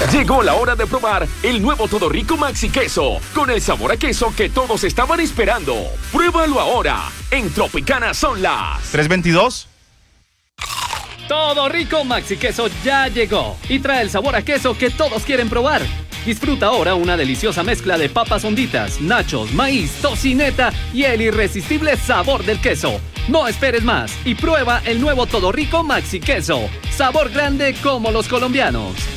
Llegó la hora de probar el nuevo Todo Rico Maxi Queso, con el sabor a queso que todos estaban esperando. Pruébalo ahora. En Tropicana son las 3:22. Todo Rico Maxi Queso ya llegó y trae el sabor a queso que todos quieren probar. Disfruta ahora una deliciosa mezcla de papas honditas, nachos, maíz, tocineta y el irresistible sabor del queso. No esperes más y prueba el nuevo Todo Rico Maxi Queso. Sabor grande como los colombianos.